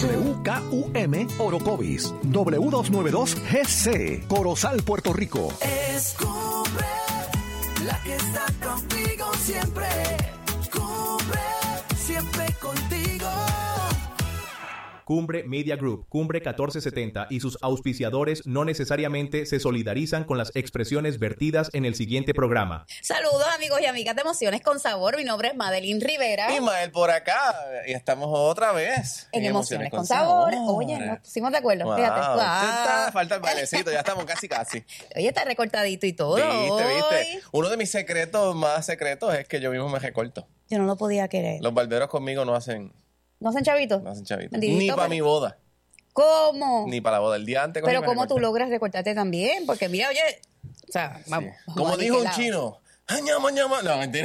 WKUM Orocovis, W292GC, Corozal, Puerto Rico. Cumbre, la que está contigo siempre. Cumbre, siempre contigo. Cumbre Media Group, Cumbre 1470 y sus auspiciadores no necesariamente se solidarizan con las expresiones vertidas en el siguiente programa. Saludos amigos y amigas de Emociones con Sabor. Mi nombre es Madeline Rivera. Ismael por acá. Y estamos otra vez en Emociones con Sabor. Oye, nos pusimos de acuerdo. Wow. Fíjate. Falta el bailecito, ya estamos casi. Oye, está recortadito y todo. ¿Viste? Uno de mis secretos más secretos es que yo mismo me recorto. Yo no lo podía querer. Los barberos conmigo no hacen... ¿No hacen chavitos? No hacen chavitos. Bendito, Ni para mi boda. ¿Cómo? Ni para la boda. El día antes. Pero ¿cómo tú logras recortarte también? Porque mira, oye, o sea, vamos. Como dijo un chino, ¡añama, ñama! No, mentira.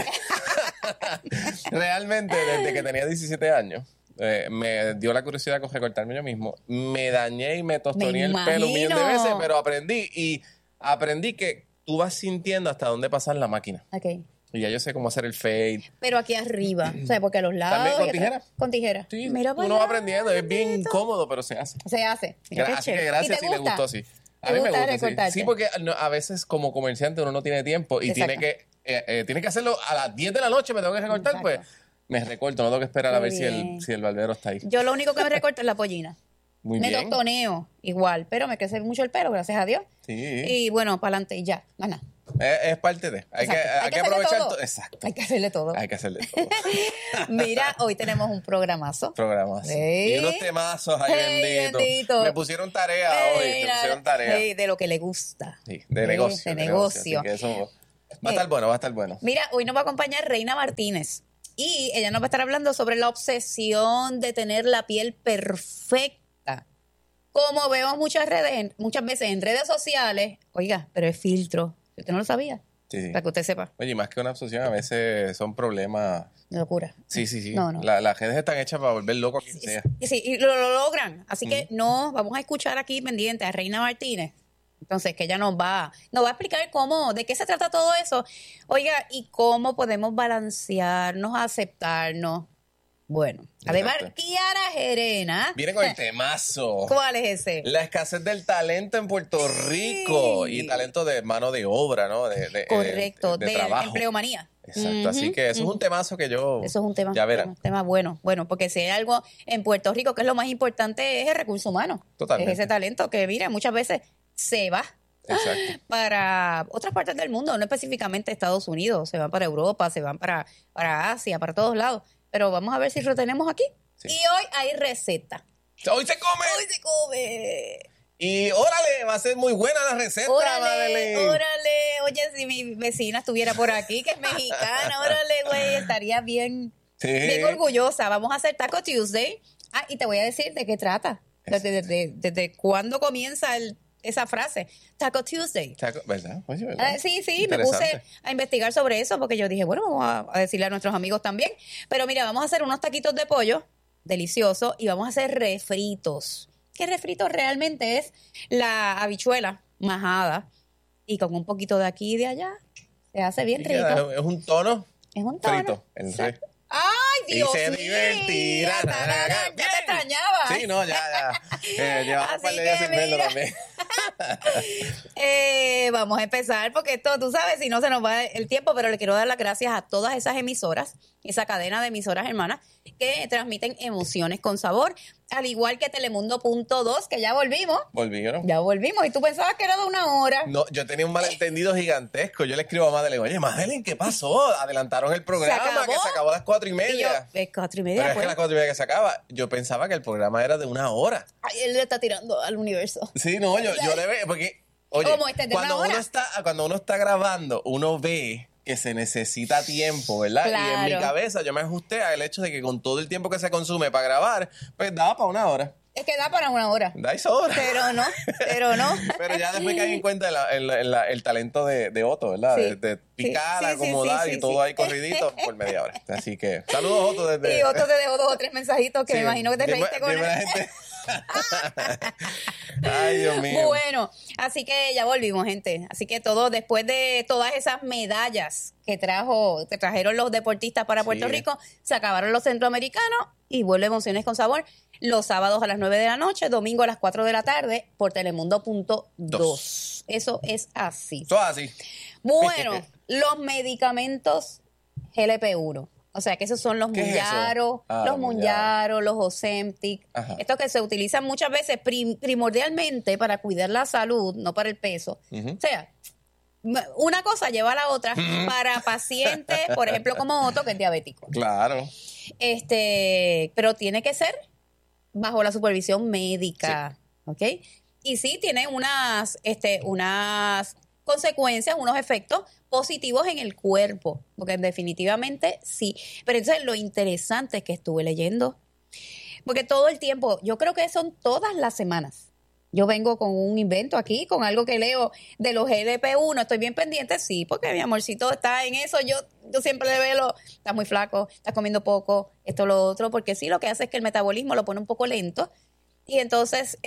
Realmente, desde que tenía 17 años, me dio la curiosidad con recortarme yo mismo. Me dañé y me tostoné el pelo un millón de veces, pero aprendí que tú vas sintiendo hasta dónde pasar la máquina. Ok. Y ya yo sé cómo hacer el fade. Pero aquí arriba, o sea, porque a los lados... ¿También con tijera? Con tijera. Sí, mira uno va aprendiendo, es bien incómodo, pero se hace. Se hace. Mira Así que gracias si le gustó así. A mí me gusta, sí, porque a veces como comerciante uno no tiene tiempo y tiene que hacerlo a las 10 de la noche, me tengo que recortar. Exacto. Pues me recorto, no tengo que esperar a ver si el barbero está ahí. Yo lo único que me recorto es la pollina. Muy me bien. tostoneo igual, pero me crece mucho el pelo, gracias a Dios. Sí. Y bueno, para adelante y ya, gana. Es parte de. Hay que aprovechar todo. Exacto. Hay que hacerle todo. Mira, hoy tenemos un programazo. Sí. Y unos temazos, bendito. Me pusieron tarea hoy. De lo que le gusta. Sí, de negocio. De negocio. Así que eso va a estar bueno. Mira, hoy nos va a acompañar Reina Martínez. Y ella nos va a estar hablando sobre la obsesión de tener la piel perfecta. Como vemos muchas veces en redes sociales, oiga, pero es filtro. ¿Usted no lo sabía? Sí. Para que usted sepa. Oye, más que una obsesión, a veces son problemas... De locura. Sí. No. Las redes están hechas para volver loco a quien sea. Sí, y lo logran. Así que vamos a escuchar aquí pendiente a Reina Martínez. Entonces, que ella nos va a explicar de qué se trata todo eso. Oiga, y cómo podemos balancearnos, aceptarnos. Bueno, además, Kiara Gerena. Viene con el temazo. ¿Cuál es ese? La escasez del talento en Puerto Rico y talento de mano de obra, ¿no? Correcto, de trabajo. empleomanía. Exacto, así que eso es un temazo que yo... Eso es un tema, ya verán. Un tema bueno, porque si hay algo en Puerto Rico que es lo más importante es el recurso humano. Totalmente. Es ese talento que, mira, muchas veces se va. Exacto. Para otras partes del mundo, no específicamente Estados Unidos, se van para Europa, se van para Asia, para todos lados. Pero vamos a ver si lo tenemos aquí. Sí. Y hoy hay receta. ¡Hoy se come! ¡Hoy se come! Y órale, va a ser muy buena la receta, Madeline. Órale. Oye, si mi vecina estuviera por aquí, que es mexicana, órale, güey, estaría bien orgullosa. Vamos a hacer Taco Tuesday. Y te voy a decir de qué trata. Desde cuándo comienza esa frase, Taco Tuesday. ¿Verdad? Oye, ¿verdad? Sí, me puse a investigar sobre eso porque yo dije, bueno, vamos a decirle a nuestros amigos también. Pero mira, vamos a hacer unos taquitos de pollo deliciosos y vamos a hacer refritos. ¿Qué refrito realmente es? La habichuela majada y con un poquito de aquí y de allá. Se hace bien rico. Es un tono. Es un tono. Frito. ¡Ay, Dios mío! Y se divertirá. Ya te extrañaba. Sí, no, ya. Llevamos un par de días sin verlo también. Vamos a empezar porque esto, tú sabes, si no se nos va el tiempo, pero le quiero dar las gracias a todas esas emisoras, esa cadena de emisoras hermanas que transmiten Emociones con Sabor, al igual que Telemundo.2, que ya volvimos. ¿Volvieron? Ya volvimos. Y tú pensabas que era de una hora. No, yo tenía un malentendido gigantesco. Yo le escribo a Madeline, oye, Madeline, ¿qué pasó? Adelantaron el programa que se acabó a las 4:30. Y yo, 4:30. Pero es que a las 4:30 que se acaba. Yo pensaba que el programa era de una hora. Ay, él le está tirando al universo. Sí, no, yo le veo, porque, oye, cuando uno está grabando, uno ve que se necesita tiempo, ¿verdad? Claro. Y en mi cabeza yo me ajusté al hecho de que con todo el tiempo que se consume para grabar, pues daba para una hora. Es que da para una hora. Da y sobra. Pero no. Pero ya después caí en cuenta el talento de Otto, ¿verdad? Sí. De picar, acomodar y todo ahí corridito por media hora. Así que, saludos Otto desde... Y Otto te dejó 2 o 3 mensajitos que me imagino que te reíste con él. Ay, Dios mío. Bueno, así que ya volvimos, gente. Así que todo, después de todas esas medallas que trajeron los deportistas para Puerto Rico, se acabaron los centroamericanos y vuelve Emociones con Sabor los sábados a las 9 de la noche, domingo a las 4 de la tarde por Telemundo.2. Eso es así. Todo así. Bueno, los medicamentos GLP-1. O sea, que esos son los Mounjaro, los Mounjaro, los Ozempic. Estos que se utilizan muchas veces primordialmente para cuidar la salud, no para el peso. O sea, una cosa lleva a la otra para pacientes, por ejemplo, como Otto, que es diabético. Claro. Pero tiene que ser bajo la supervisión médica, ¿ok? Y sí, tiene unas consecuencias, unos efectos positivos en el cuerpo, porque definitivamente sí. Pero entonces lo interesante es que estuve leyendo, porque todo el tiempo, yo creo que son todas las semanas, yo vengo con un invento aquí, con algo que leo de los GLP-1, estoy bien pendiente, sí, porque mi amorcito está en eso, yo siempre le veo, estás muy flaco, estás comiendo poco, esto, lo otro, porque sí, lo que hace es que el metabolismo lo pone un poco lento, y entonces,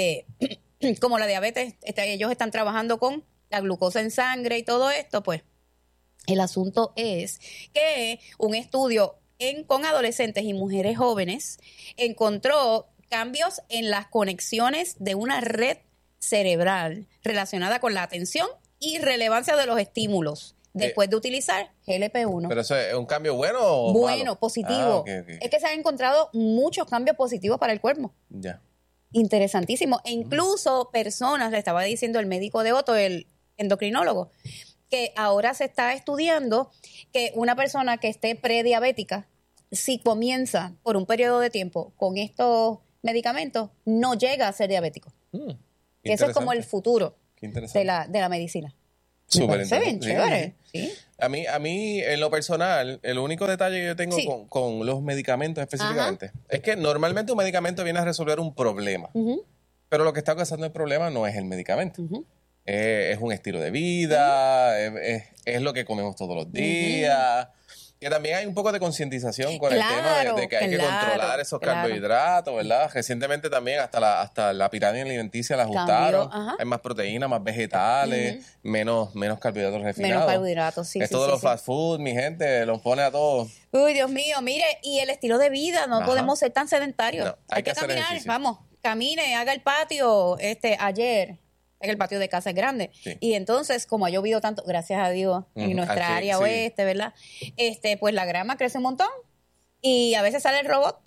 como la diabetes, ellos están trabajando con la glucosa en sangre y todo esto, pues el asunto es que un estudio con adolescentes y mujeres jóvenes encontró cambios en las conexiones de una red cerebral relacionada con la atención y relevancia de los estímulos después de utilizar GLP-1. ¿Pero eso es un cambio bueno o bueno, malo? positivo. Okay. Es que se han encontrado muchos cambios positivos para el cuerpo. Ya. Interesantísimo. E incluso personas, le estaba diciendo el médico de Otto, el endocrinólogo, que ahora se está estudiando que una persona que esté prediabética, si comienza por un periodo de tiempo con estos medicamentos, no llega a ser diabético. Que eso es como el futuro de la medicina. Súper interesante. Chévere. ¿Sí? A mí, en lo personal, el único detalle que yo tengo con los medicamentos específicamente es que normalmente un medicamento viene a resolver un problema. Pero lo que está causando el problema no es el medicamento. Es un estilo de vida, es lo que comemos todos los días. Que también hay un poco de concientización con el tema de que hay que controlar esos carbohidratos, ¿verdad? Recientemente también hasta la pirámide alimenticia la ajustaron. Hay más proteínas, más vegetales, menos carbohidratos refinados. Menos carbohidratos, sí. Esto de los fast food, mi gente, los pone a todos. Uy, Dios mío, mire, y el estilo de vida, no podemos ser tan sedentarios. No, hay que caminar, ejercicio. Vamos, camine, haga el patio, ayer. El patio de casa es grande. Sí. Y entonces, como ha llovido tanto, gracias a Dios, en nuestra área oeste, ¿verdad? Pues la grama crece un montón y a veces sale el robot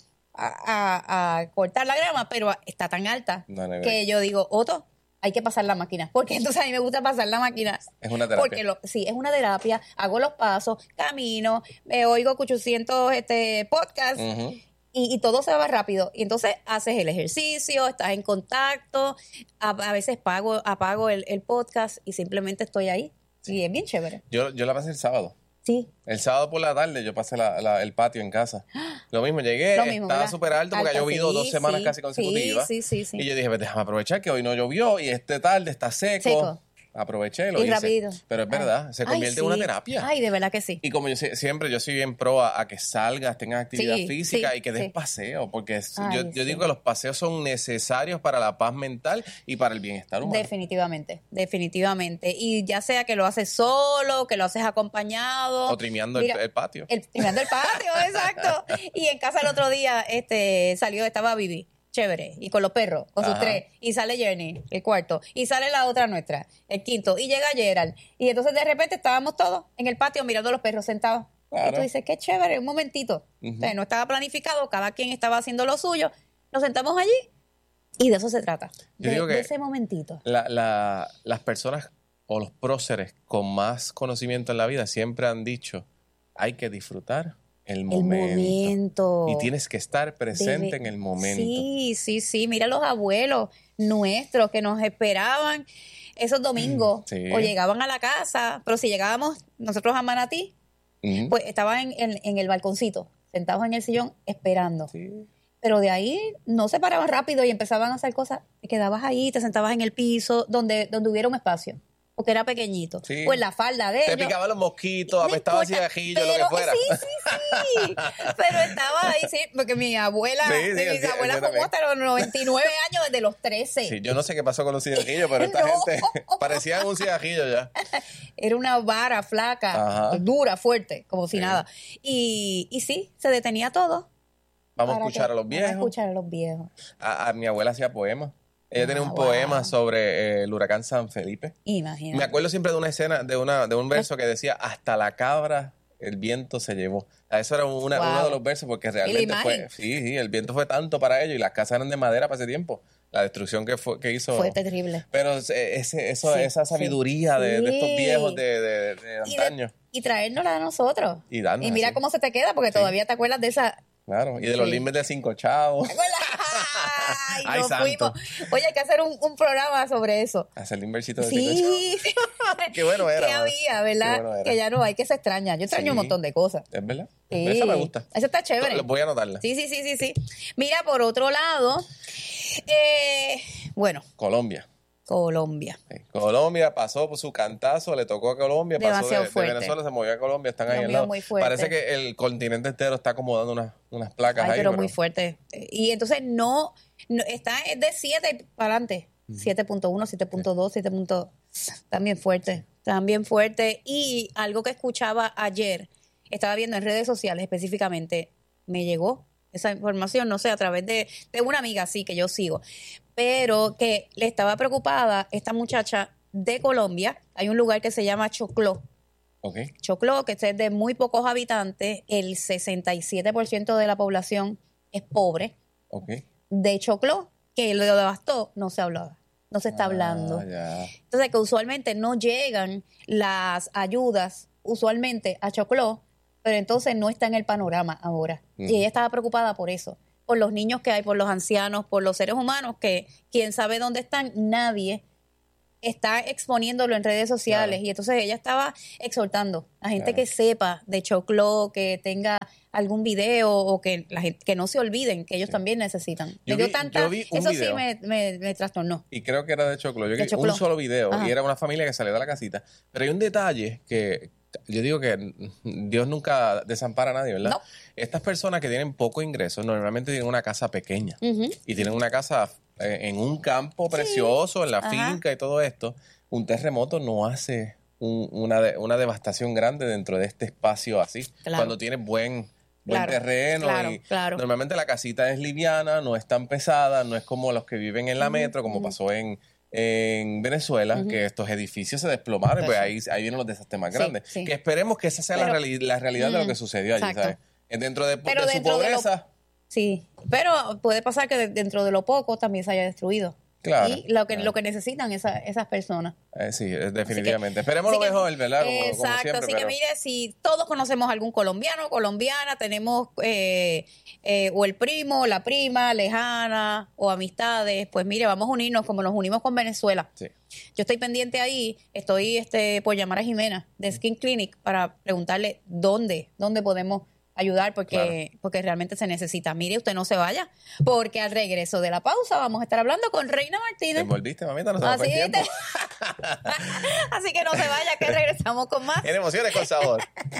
a cortar la grama, pero está tan alta que yo digo, Otto, hay que pasar la máquina. Porque entonces a mí me gusta pasar la máquina. Es una terapia. Porque sí, es una terapia. Hago los pasos, camino, oigo 800 podcasts. Y todo se va rápido. Y entonces haces el ejercicio, estás en contacto. A veces apago el podcast y simplemente estoy ahí. Sí, es bien chévere. Yo la pasé el sábado. Sí. El sábado por la tarde yo pasé el patio en casa. Lo mismo, llegué, estaba súper alto porque ha llovido 2 semanas casi consecutivas. Sí. Y yo dije, déjame aprovechar que hoy no llovió y tarde está seco. Aproveché y lo hice. Rápido. Pero es verdad, se convierte en una terapia. Ay, de verdad que sí. Y como yo soy bien pro a que salgas, tengas actividad física y que des paseo, porque yo digo que los paseos son necesarios para la paz mental y para el bienestar humano. Definitivamente. Y ya sea que lo haces solo, que lo haces acompañado. O trimeando el patio. Trimeando el patio, exacto. Y en casa el otro día estaba Vivi. Chévere, y con los perros, con sus 3, y sale Jenny, el 4, y sale la otra nuestra, el 5, y llega Gerald, y entonces de repente estábamos todos en el patio mirando a los perros sentados, y tú dices, qué chévere, un momentito, o sea, no estaba planificado, cada quien estaba haciendo lo suyo, nos sentamos allí, y de eso se trata, de ese momentito. Las personas o los próceres con más conocimiento en la vida siempre han dicho, hay que disfrutar el momento. Y tienes que estar presente en el momento. Sí. Mira los abuelos nuestros que nos esperaban esos domingos o llegaban a la casa. Pero si llegábamos nosotros a Manatí, pues estaban en el balconcito, sentados en el sillón esperando. Sí. Pero de ahí no se paraban rápido y empezaban a hacer cosas. Te quedabas ahí, te sentabas en el piso, donde hubiera un espacio. porque era pequeñito. Sí. O en la falda de ellos. Te picaban los mosquitos, apestaba a cigarrillo, lo que fuera. Sí. Pero estaba ahí, sí, porque mi abuela, mis abuelas fumó hasta los 99 años, desde los 13. Sí, yo no sé qué pasó con los cigarrillos, pero esta gente parecía un cigarrillo ya. Era una vara flaca, dura, fuerte, como si nada. Y sí, se detenía todo. Vamos a escuchar a los viejos. Vamos a escuchar a los viejos. A mi abuela hacía poemas. Ella tenía un poema sobre el huracán San Felipe. Imagínate. Me acuerdo siempre de una escena, de un verso que decía, hasta la cabra el viento se llevó. Eso era uno de los versos porque realmente fue... Sí, el viento fue tanto para ellos y las casas eran de madera para ese tiempo. La destrucción que hizo... Fue terrible. Pero esa sabiduría de estos viejos de antaño. Y traérnosla a nosotros. Y mira cómo se te queda porque todavía te acuerdas de esa... Claro, y de los limbes de 5 chavos. Ay, nos fuimos. Oye, hay que hacer un programa sobre eso. Hacer limbercito de 5 chavos. Qué bueno era. Qué había, ¿verdad? Bueno que ya no hay, que se extraña. Yo extraño un montón de cosas. ¿Es verdad? Sí. Esa me gusta. Esa está chévere. Voy a anotarla. Sí. Mira, por otro lado, Colombia. Sí. Colombia pasó por su cantazo, le tocó a Colombia, demasiado pasó de Venezuela, se movió a Colombia, están ahí al lado. Parece que el continente entero está acomodando unas placas ahí. Pero muy fuerte. Y entonces no está de 7 para adelante. 7.1, 7.2, 7. También fuerte. Y algo que escuchaba ayer, estaba viendo en redes sociales específicamente, me llegó esa información, no sé, a través de una amiga, sí, que yo sigo, pero que le estaba preocupada esta muchacha de Colombia. Hay un lugar que se llama Chocló. Okay. Chocló, que es de muy pocos habitantes, el 67% de la población es pobre. Okay. De Chocló, que lo devastó, no se hablaba. No se está hablando. Ya. Entonces, que usualmente no llegan las ayudas, usualmente a Chocló, pero entonces no está en el panorama ahora. Y ella estaba preocupada por eso, por los niños que hay, por los ancianos, por los seres humanos, que quién sabe dónde están, nadie está exponiéndolo en redes sociales. Claro. Y entonces ella estaba exhortando a gente que sepa de Chocló, que tenga algún video o que la gente, que no se olviden que ellos también necesitan. Yo vi un eso video, sí me trastornó. Y creo que era de Chocló. Yo vi un solo video. Ajá. Y era una familia que salió de la casita. Pero hay un detalle que yo digo que Dios nunca desampara a nadie, ¿verdad? No. Estas personas que tienen poco ingreso normalmente tienen una casa pequeña y tienen una casa en un campo precioso, en la finca y todo esto. Un terremoto no hace una devastación grande dentro de este espacio así. Claro. Cuando tienes buen terreno y normalmente la casita es liviana, no es tan pesada, no es como los que viven en la metro, como pasó en Venezuela, que estos edificios se desplomaron, pues ahí vienen los desastres más grandes. Sí. Que esperemos que esa sea la realidad de lo que sucedió allí, ¿sabes? Dentro de su pobreza. Sí, pero puede pasar que dentro de lo poco también se haya destruido. Claro. Y lo que necesitan esas personas. Sí, definitivamente. Esperemos lo mejor, ¿verdad? Exacto. Como siempre, así que mire, si todos conocemos algún colombiano, colombiana, tenemos o el primo, la prima, lejana o amistades, pues mire, vamos a unirnos como nos unimos con Venezuela. Sí. Yo estoy pendiente ahí, estoy por llamar a Jimena de Skin Clinic para preguntarle dónde podemos ayudar porque realmente se necesita. Mire, usted no se vaya, porque al regreso de la pausa vamos a estar hablando con Reina Martínez. ¿Te envolviste, mamita? No se me fue el tiempo. Así que no se vaya, que regresamos con más. En Emociones con Sabor.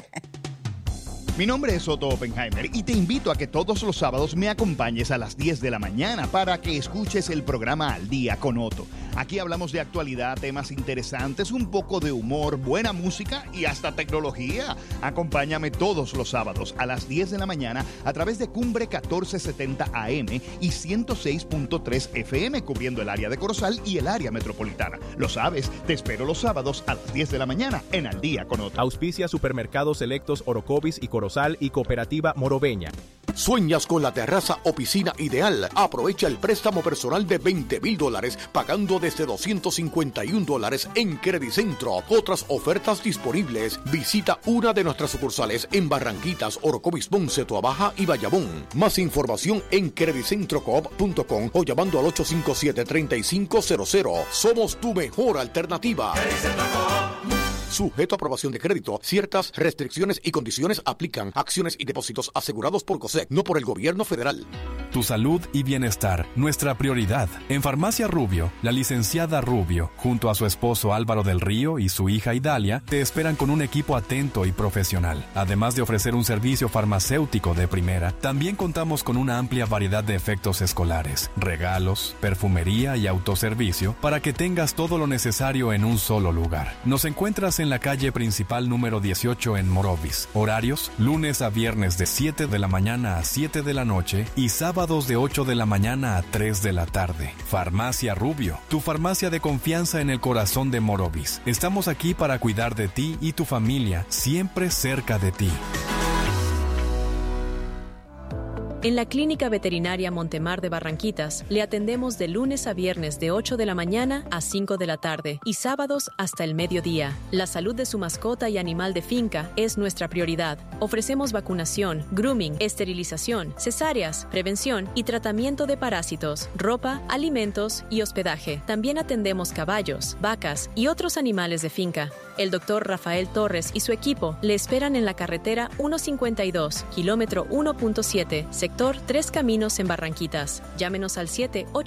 Mi nombre es Otto Oppenheimer y te invito a que todos los sábados me acompañes a las 10 de la mañana para que escuches el programa Al Día con Otto. Aquí hablamos de actualidad, temas interesantes, un poco de humor, buena música y hasta tecnología. Acompáñame todos los sábados a las 10 de la mañana a través de Cumbre 1470 AM y 106.3 FM cubriendo el área de Corozal y el área metropolitana. Lo sabes, te espero los sábados a las 10 de la mañana en Al Día con Otto. Auspicia Supermercados Selectos Orocovis y Corozal y Cooperativa Moroveña. ¿Sueñas con la terraza o piscina ideal? Aprovecha el préstamo personal de $20,000 pagando desde $251 en Credicentro. Otras ofertas disponibles. Visita una de nuestras sucursales en Barranquitas, Orocovis, Ponce, Toabaja y Bayamón. Más información en credicentrocoop.com o llamando al 857-3500. Somos tu mejor alternativa. Sujeto a aprobación de crédito. Ciertas restricciones y condiciones aplican. Acciones y depósitos asegurados por COSEC, no por el gobierno federal. Tu salud y bienestar, nuestra prioridad. En Farmacia Rubio, la licenciada Rubio, junto a su esposo Álvaro del Río y su hija Idalia, te esperan con un equipo atento y profesional. Además de ofrecer un servicio farmacéutico de primera, también contamos con una amplia variedad de efectos escolares, regalos, perfumería y autoservicio para que tengas todo lo necesario en un solo lugar. Nos encuentras en la calle principal número 18 en Morovis. Horarios, lunes a viernes de 7 de la mañana a 7 de la noche y sábados de 8 de la mañana a 3 de la tarde. Farmacia Rubio, tu farmacia de confianza en el corazón de Morovis. Estamos aquí para cuidar de ti y tu familia, siempre cerca de ti. En la Clínica Veterinaria Montemar de Barranquitas, le atendemos de lunes a viernes de 8 de la mañana a 5 de la tarde y sábados hasta el mediodía. La salud de su mascota y animal de finca es nuestra prioridad. Ofrecemos vacunación, grooming, esterilización, cesáreas, prevención y tratamiento de parásitos, ropa, alimentos y hospedaje. También atendemos caballos, vacas y otros animales de finca. El doctor Rafael Torres y su equipo le esperan en la carretera 152, kilómetro 1.7, sector Tres Caminos en Barranquitas. Llámenos al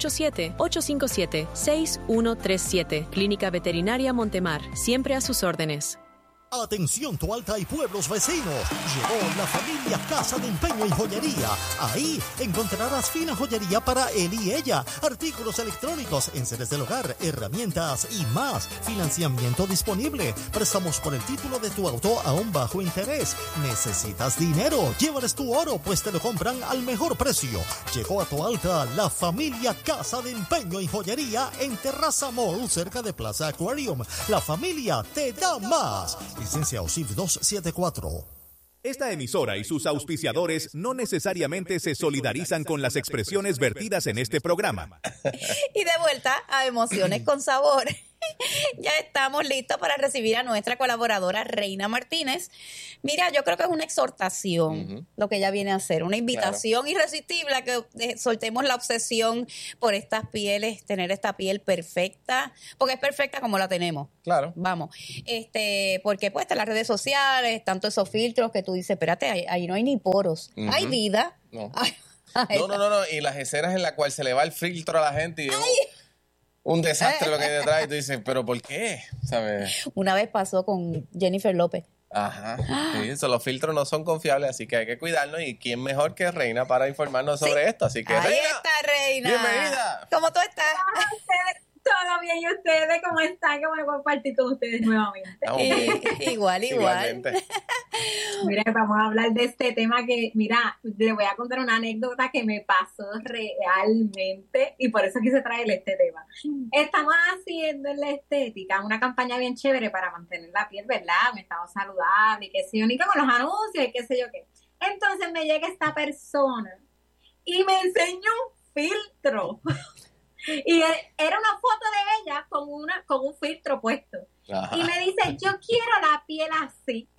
787-857-6137. Clínica Veterinaria Montemar, siempre a sus órdenes. Atención Toalta y pueblos vecinos, llegó la familia Casa de Empeño y Joyería. Ahí encontrarás fina joyería para él y ella, artículos electrónicos, enseres del hogar, herramientas y más. Financiamiento disponible, préstamos por el título de tu auto a un bajo interés. ¿Necesitas dinero? Llévales tu oro, pues te lo compran al mejor precio. Llegó a Toalta la familia Casa de Empeño y Joyería en Terraza Mall, cerca de Plaza Aquarium. La familia te da más. Licencia OSIP 274. Esta emisora y sus auspiciadores no necesariamente se solidarizan con las expresiones vertidas en este programa. Y de vuelta a Emociones con Sabor. Ya estamos listos para recibir a nuestra colaboradora Reina Martínez. Mira, yo creo que es una exhortación lo que ella viene a hacer, una invitación irresistible a que soltemos la obsesión por estas pieles, tener esta piel perfecta, porque es perfecta como la tenemos. Claro. Vamos, porque pues están las redes sociales, tanto esos filtros que tú dices, espérate, ahí no hay ni poros, hay vida. No. No, y las escenas en las cuales se le va el filtro a la gente y un desastre lo que hay detrás y tú dices, ¿pero por qué? ¿Sabes? Una vez pasó con Jennifer López. Ajá, sí, los filtros no son confiables, así que hay que cuidarnos. Y quién mejor que Reina para informarnos sobre esto. Así que ahí Reina, está Reina. Bienvenida. ¿Cómo tú estás? Todo bien, ¿y ustedes cómo están? ¿Cómo me voy a compartir con ustedes nuevamente? Igual. Mira, vamos a hablar de este tema que, mira, le voy a contar una anécdota que me pasó realmente y por eso quise traerle este tema. Estamos haciendo en la estética una campaña bien chévere para mantener la piel, ¿verdad? Me estaba saludable y qué sé yo, ni con los anuncios y qué sé yo qué. Entonces me llega esta persona y me enseñó un filtro. Y era una foto de ella con un filtro puesto. Ajá. Y me dice, yo quiero la piel así.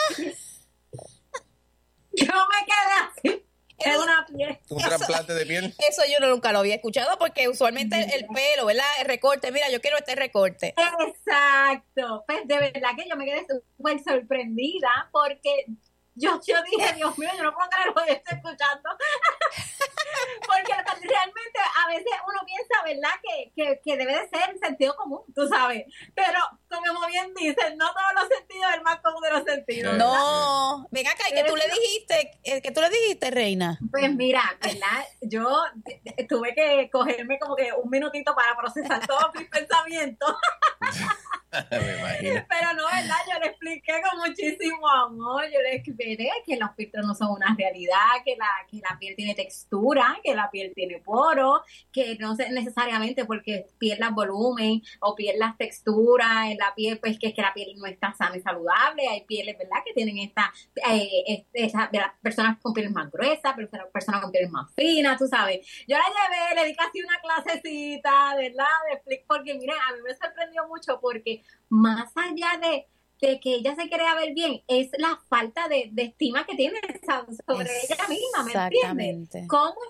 Yo me quedé así. Es una piel. ¿Un trasplante de piel? Eso yo nunca lo había escuchado porque usualmente el pelo, ¿verdad? El recorte, mira, yo quiero este recorte. Exacto. Pues de verdad que yo me quedé súper sorprendida porque yo dije, Dios mío, yo no puedo creer lo que estoy escuchando. Porque realmente a veces uno piensa, ¿verdad? Que debe de ser sentido común, tú sabes. Pero, como bien dicen, no todos los sentidos es el más común de los sentidos. ¿verdad? No, ven acá, ¿y qué tú le dijiste, Reina? Pues mira, ¿verdad? Yo tuve que cogerme como que un minutito para procesar todos mis pensamientos. Me imagino. Pero no, ¿verdad? Yo le expliqué con muchísimo amor. Yo le expliqué que los filtros no son una realidad, que la piel tiene textura, que la piel tiene poros, que no necesariamente porque pierdas volumen o pierdas textura en la piel, pues que la piel no está sana y saludable. Hay pieles, ¿verdad? Que tienen de las personas con pieles más gruesas, personas con pieles más finas, tú sabes. Yo la llevé, le di casi una clasecita, ¿verdad? Porque miren, a mí me sorprendió mucho porque más allá de que ella se crea ver bien, es la falta de estima que tiene sobre ella misma, ¿me entiendes? ¿Cómo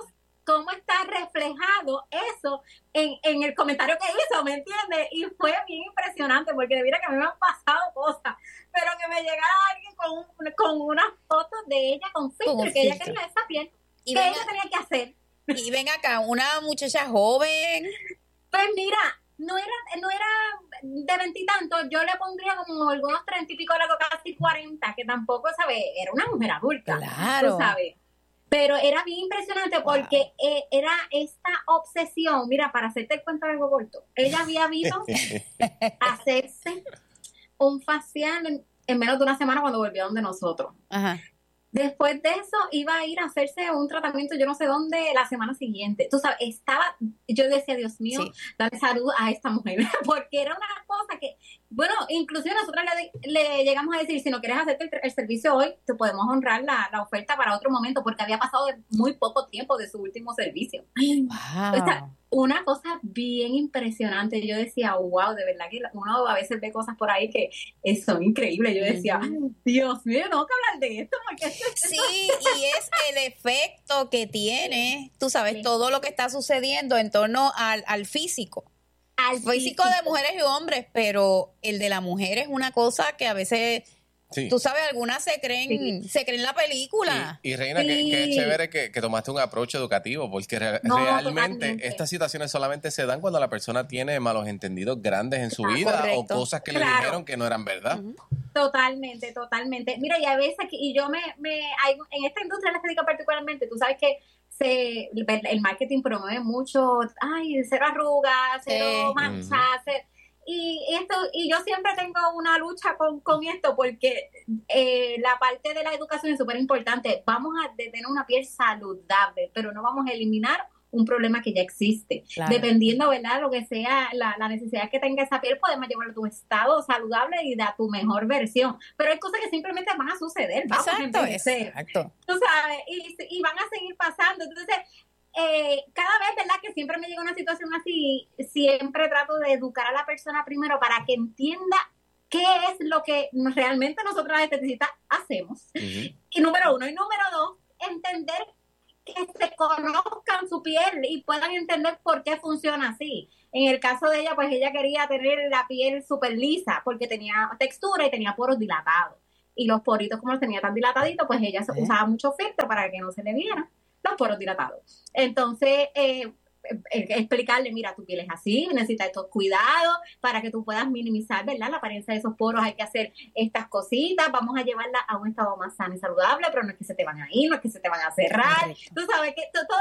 cómo está reflejado eso en el comentario que hizo, ¿me entiendes? Y fue bien impresionante, porque mira que a mí me han pasado cosas, pero que me llegara alguien con unas fotos de ella con filtro, que ella quería esa piel, ¿qué ella tenía que hacer? Y ven acá, una muchacha joven. Pues mira, no era de 20 y tanto, yo le pondría como algunos 30 y pico, casi 40, que tampoco, ¿sabes? Era una mujer adulta, claro, tú sabes. Pero era bien impresionante porque era esta obsesión. Mira, para hacerte el cuento de algo corto, ella había visto hacerse un facial en menos de una semana cuando volvió donde nosotros. Ajá. Después de eso iba a ir a hacerse un tratamiento yo no sé dónde la semana siguiente. Tú sabes, yo decía, Dios mío, dale salud a esta mujer, porque era una cosa que, bueno, inclusive nosotros le llegamos a decir, si no quieres hacerte el servicio hoy, te podemos honrar la oferta para otro momento, porque había pasado muy poco tiempo de su último servicio. Wow. O sea, una cosa bien impresionante. Yo decía, wow, de verdad que uno a veces ve cosas por ahí que son increíbles. Yo decía, Dios mío, tengo que hablar de esto porque sí, y es el efecto que tiene, tú sabes, todo lo que está sucediendo en torno al físico. Al físico de mujeres y hombres, pero el de la mujer es una cosa que a veces, tú sabes, algunas se creen la película. Y Reina, que chévere que tomaste un approach educativo, porque realmente totalmente. Estas situaciones solamente se dan cuando la persona tiene malos entendidos grandes en su vida, correcto, o cosas que le dijeron que no eran verdad. Totalmente. Mira, y a veces, y yo en esta industria estética particularmente, tú sabes que el marketing promueve mucho, cero arrugas, cero manchas, y yo siempre tengo una lucha con esto, porque la parte de la educación es súper importante. Vamos a tener una piel saludable, pero no vamos a eliminar un problema que ya existe. Claro. Dependiendo, ¿verdad?, lo que sea la necesidad que tenga esa piel, podemos llevarlo a tu estado saludable y a tu mejor versión. Pero hay cosas que simplemente van a suceder, vamos a envejecer. Exacto. Tú sabes, y van a seguir pasando. Entonces, cada vez, ¿verdad?, que siempre me llega una situación así, siempre trato de educar a la persona primero para que entienda qué es lo que realmente nosotros las estetistas hacemos. Y número 1. Y número 2, entender que se conozcan su piel y puedan entender por qué funciona así. En el caso de ella, pues ella quería tener la piel súper lisa porque tenía textura y tenía poros dilatados. Y los poritos, como los tenía tan dilataditos, pues ella usaba mucho filtro para que no se le vieran los poros dilatados. Entonces, explicarle, mira, tu piel es así, necesita estos cuidados para que tú puedas minimizar, ¿verdad?, la apariencia de esos poros. Hay que hacer estas cositas, vamos a llevarla a un estado más sano y saludable, pero no es que se te van a ir, no es que se te van a cerrar. Correcto. Tú sabes que todo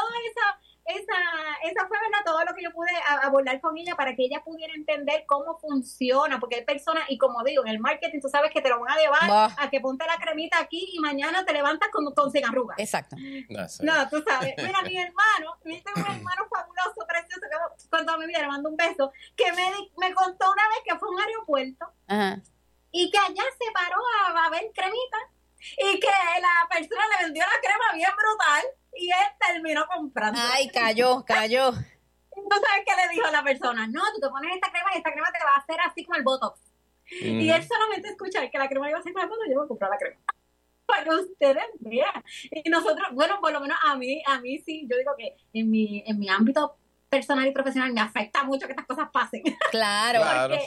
esa fue, ¿verdad?, todo lo que yo pude abordar con ella para que ella pudiera entender cómo funciona, porque hay personas, y como digo, en el marketing tú sabes que te lo van a llevar a que ponte la cremita aquí y mañana te levantas con sin arrugas. Exacto. No, tú sabes. Mira, mi hermano, tengo un hermano fabuloso, precioso, que cuando me le mando un beso, que me contó una vez que fue a un aeropuerto y que allá se paró a ver cremita y que la persona le vendió la crema bien brutal y él terminó comprando. Ay, cayó. Entonces, ¿sabes qué le dijo a la persona? No, tú te pones esta crema y esta crema te va a hacer así como el Botox. Y él solamente escucha que la crema iba a ser como el Botox, yo voy a comprar la crema. Para que ustedes vean. Y nosotros, bueno, por lo menos a mí sí, yo digo que en mi ámbito personal y profesional me afecta mucho que estas cosas pasen. Claro.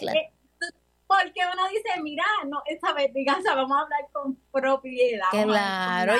Porque uno dice, mira, no, esta venganza, vamos a hablar con propiedad. Claro,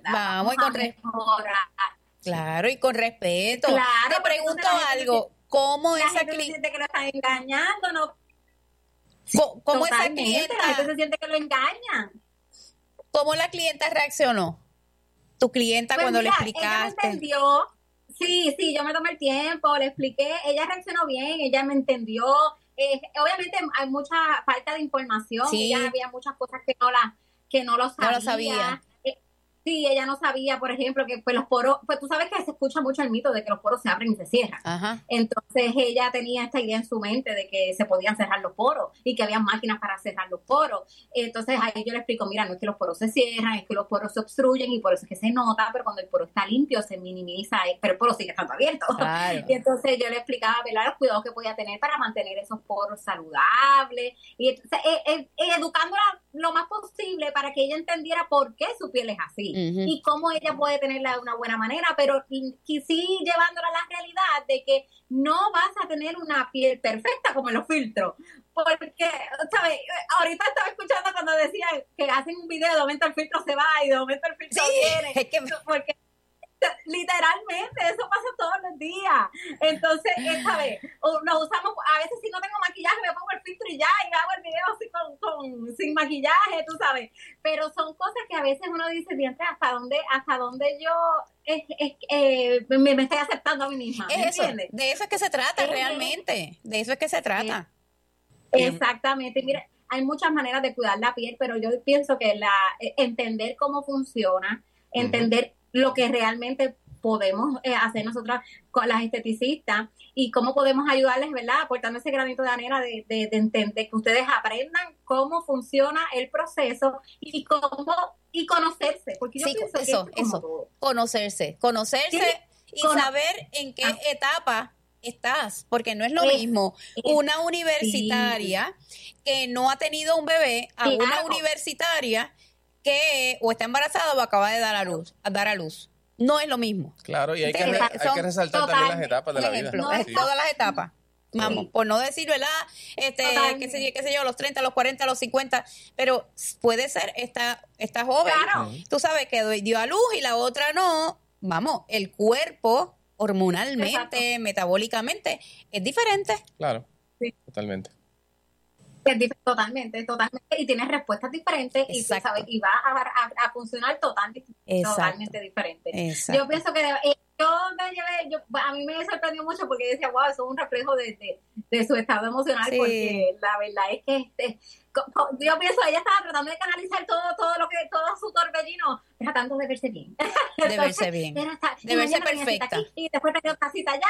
Claro, y con respeto. Claro, te pregunto algo, ¿cómo esa cliente siente que lo están engañando? ¿No? ¿Cómo esa clienta? La gente se siente que lo engañan. ¿Cómo la clienta reaccionó? Tu clienta, pues cuando le explicaste. Ella me entendió. Sí, yo me tomé el tiempo, le expliqué, ella reaccionó bien, ella me entendió. Obviamente hay mucha falta de información, ella había muchas cosas que no lo sabía. Sí, ella no sabía, por ejemplo, que pues los poros, pues tú sabes que se escucha mucho el mito de que los poros se abren y se cierran. Ajá. Entonces ella tenía esta idea en su mente de que se podían cerrar los poros y que había máquinas para cerrar los poros. Entonces ahí yo le explico, mira, no es que los poros se cierran, es que los poros se obstruyen y por eso es que se nota, pero cuando el poro está limpio se minimiza, pero el poro sigue estando abierto. Claro. Y entonces yo le explicaba, ¿verdad?, los cuidados que podía tener para mantener esos poros saludables. Y entonces educándola lo más posible para que ella entendiera por qué su piel es así y cómo ella puede tenerla de una buena manera, pero sí llevándola a la realidad de que no vas a tener una piel perfecta como en los filtros. Porque, ¿sabes? Ahorita estaba escuchando cuando decían que hacen un video, de momento el filtro se va y de momento el filtro viene. Es que... Porque literalmente eso pasa todos los días. Entonces, ¿sabes? Lo usamos, a veces si no tengo maquillaje me pongo el filtro y ya, y hago el video así sin maquillaje, tú sabes. Pero son cosas que a veces uno dice, hasta dónde yo me estoy aceptando a mí misma. ¿Me entiendes? De eso es que se trata realmente. De eso es que se trata. Exactamente. Mira, hay muchas maneras de cuidar la piel, pero yo pienso que entender cómo funciona, entender lo que realmente podemos hacer nosotras con las esteticistas y cómo podemos ayudarles, ¿verdad? Aportando ese granito de arena de entender, que ustedes aprendan cómo funciona el proceso y conocerse. Porque yo pienso que eso. Conocerse ¿sí? Y saber en qué etapa estás, porque no es lo mismo una universitaria que no ha tenido un bebé a una universitaria que o está embarazada o acaba de dar a luz. No es lo mismo. Claro, y hay que resaltar también las etapas de la vida. Todas las etapas. Vamos, por no decir, ¿verdad? Qué sé yo, los 30, los 40, los 50, pero puede ser esta joven, tú sabes que dio a luz y la otra no. Vamos, el cuerpo hormonalmente, metabólicamente, es diferente. Claro, totalmente. Totalmente, y tienes respuestas diferentes y, ¿sabes? Y va a funcionar totalmente diferente. Exacto. Yo pienso que a mí me sorprendió mucho porque decía, wow, eso es un reflejo de su estado emocional, porque la verdad es que yo pienso, ella estaba tratando de canalizar todo su torbellino, tratando de verse bien. De verse bien, de verse perfecta. Y después tenía otra cita allá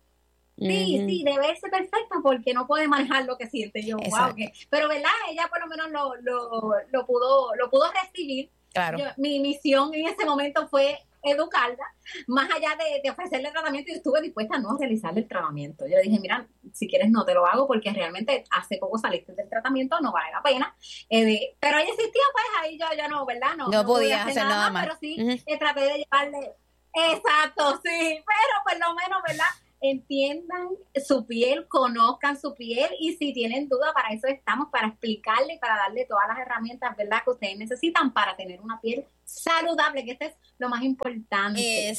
Sí, de verse perfecta porque no puede manejar lo que siente. Yo, wow, pero verdad, ella por lo menos lo pudo recibir. Claro. Mi misión en ese momento fue educarla, más allá de ofrecerle tratamiento, y estuve dispuesta a no realizarle el tratamiento. Yo dije, mira, si quieres no te lo hago porque realmente hace poco saliste del tratamiento, no vale la pena. Pero ella existía, pues ahí yo no, ¿verdad? No podía hacer nada más. Pero sí, traté de llevarle... Exacto, sí, pero por lo menos, ¿verdad? Entiendan su piel, conozcan su piel, y si tienen duda, para eso estamos, para explicarle y para darle todas las herramientas, ¿verdad?, que ustedes necesitan para tener una piel saludable, que este es lo más importante.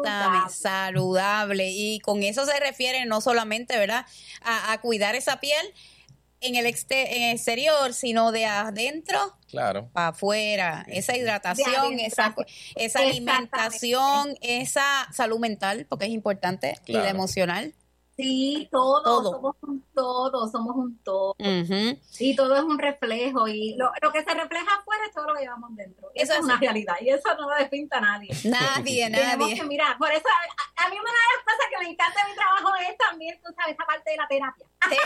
Saludable. Y con eso se refiere no solamente, ¿verdad?, a cuidar esa piel en el exterior, sino de adentro para afuera, esa hidratación, esa alimentación, esa salud mental, porque es importante, y la emocional. Sí, somos un todo. Y todo es un reflejo, y lo que se refleja afuera es todo lo que llevamos dentro. Eso es una realidad, y eso no lo despinta nadie. Tenemos que mirar. Por eso a mí una de las cosas que me encanta de mi trabajo es también, tú sabes, esa parte de la terapia.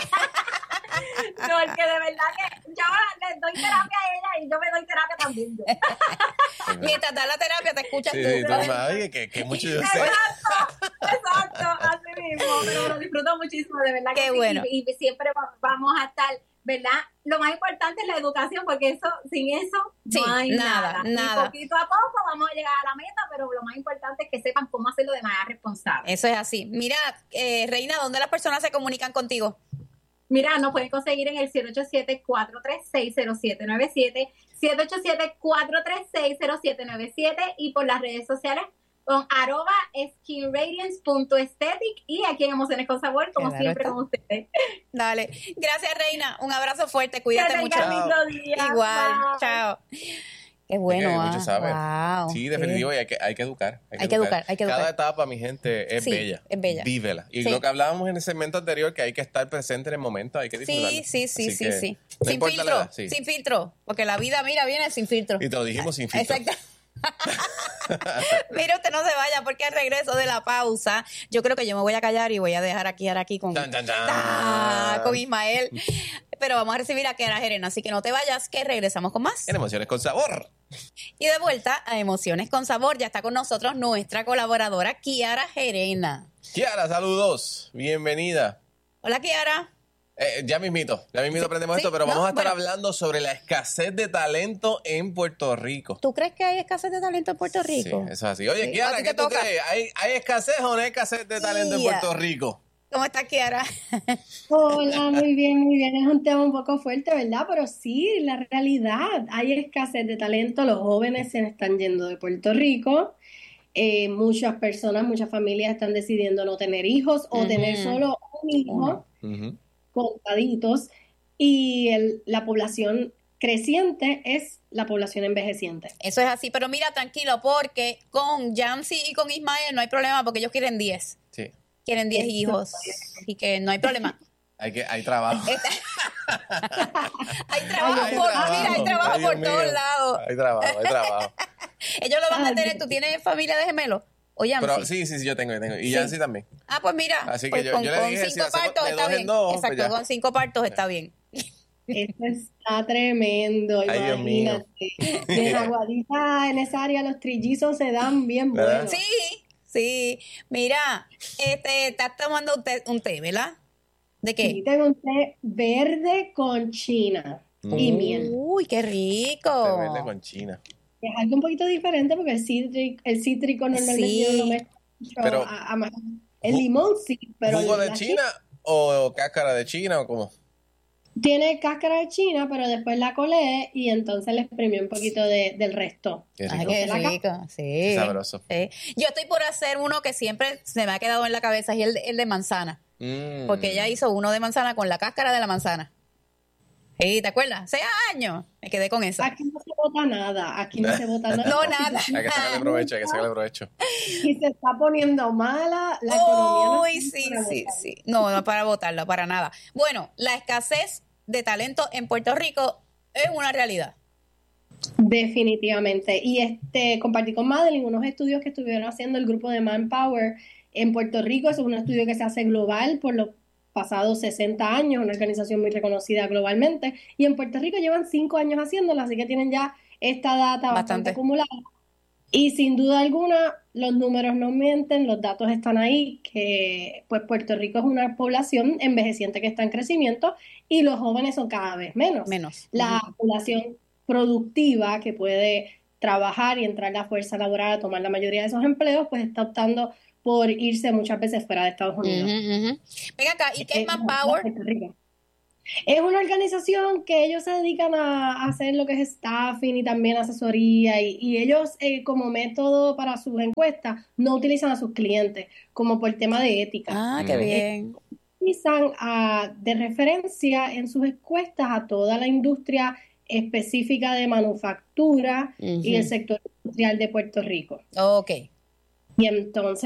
Porque de verdad que yo le doy terapia a ella y yo me doy terapia también yo. Mientras da la terapia te escuchas tú. Que mucho yo sé. Exacto, así mismo. Pero lo disfruto muchísimo, de verdad. Qué bueno. Y siempre vamos a estar, ¿verdad? Lo más importante es la educación, porque sin eso no hay nada. Y poquito a poco vamos a llegar a la meta, pero lo más importante es que sepan cómo hacerlo de manera responsable. Eso es así. Mira, Reina, ¿dónde las personas se comunican contigo? Mira, nos pueden conseguir en el 787-436-0797, 787-436-0797, y por las redes sociales con @skinradiance.aesthetic, y aquí en Emociones con Sabor, como siempre, con ustedes. Dale. Gracias, Reina. Un abrazo fuerte. Cuídate mucho. Igual. Bye. Chao. Qué bueno. Mucho saber. Wow, sí, definitivo, y hay que educar. Hay que educar. Cada etapa, mi gente, es bella. Es bella. Vívela. Y lo que hablábamos en el segmento anterior, que hay que estar presente en el momento, hay que disfrutarlo. Sí. Sin filtro. Sin filtro. Porque la vida, mira, viene sin filtro. Y te lo dijimos sin filtro. Exacto. Mira, usted no se vaya, porque al regreso de la pausa yo creo que yo me voy a callar y voy a dejar aquí con Ismael, pero vamos a recibir a Kiara Gerena, así que no te vayas, que regresamos con más en Emociones con Sabor. Y de vuelta a Emociones con Sabor, ya está con nosotros nuestra colaboradora Kiara Gerena. Kiara, saludos, bienvenida. Hola, Kiara. Ya mismito aprendemos esto, pero vamos a estar hablando sobre la escasez de talento en Puerto Rico. ¿Tú crees que hay escasez de talento en Puerto Rico? Sí, eso es así. Oye, Kiara, ¿qué tú crees? ¿Hay escasez o no hay escasez de talento en Puerto Rico? ¿Cómo está, Kiara? Hola, muy bien. Es un tema un poco fuerte, ¿verdad? Pero sí, la realidad, hay escasez de talento. Los jóvenes se están yendo de Puerto Rico. Muchas personas, muchas familias están decidiendo no tener hijos o tener solo un hijo, contaditos. Y la población creciente es la población envejeciente. Eso es así, pero mira, tranquilo, porque con Yancy y con Ismael no hay problema porque ellos quieren 10. Sí. Quieren 10 hijos, y que no hay problema. Hay trabajo. Hay trabajo por todos lados. Hay trabajo. Ellos lo van a tener. ¿Tú tienes familia de gemelos? ¿O Yancy? Pero sí, yo tengo. Y Yancy también. Ah, pues mira. Así pues que yo le dije, con 5 partos está bien. Exacto, con 5 partos está bien. Esto está tremendo, imagínate. En Aguadilla, en esa área, los trillizos se dan bien buenos. Sí. Mira, estás tomando un té, ¿verdad? ¿De qué? Sí, tengo un té verde con china y miel. Uy, qué rico. Té verde con china. Es algo un poquito diferente porque el cítrico normalmente yo lo mezclo pero, el limón sí, pero ¿jugo de china o cáscara de china o cómo? Tiene cáscara de china, pero después la colé y entonces le exprimí un poquito del resto. Qué rico. Ay, qué rico. Sí. Sabroso. Sí. Yo estoy por hacer uno que siempre se me ha quedado en la cabeza, y el de manzana. Porque ella hizo uno de manzana con la cáscara de la manzana. Sí, ¿te acuerdas? 6 años. Me quedé con eso. Aquí no se bota nada. No, nada. Hay que sacarle provecho. Y se está poniendo mala la economía. Uy, sí. No, para votarlo, para nada. Bueno, la escasez de talento en Puerto Rico es una realidad. Definitivamente. Y compartí con Madeline unos estudios que estuvieron haciendo el grupo de Manpower en Puerto Rico. Es un estudio que se hace global por los pasados 60 años, una organización muy reconocida globalmente, y en Puerto Rico llevan 5 años haciéndolo, así que tienen ya esta data bastante acumulada. Y sin duda alguna, los números no mienten, los datos están ahí, que pues Puerto Rico es una población envejeciente que está en crecimiento y los jóvenes son cada vez menos. La población productiva que puede trabajar y entrar a la fuerza laboral a tomar la mayoría de esos empleos, pues está optando por irse muchas veces fuera de Estados Unidos. Ven acá, ¿y qué es Manpower? Es una organización que ellos se dedican a hacer lo que es staffing y también asesoría, y ellos como método para sus encuestas no utilizan a sus clientes como por tema de ética. Ah, qué bien. Utilizan de referencia en sus encuestas a toda la industria específica de manufactura y el sector industrial de Puerto Rico. Ok. Y entonces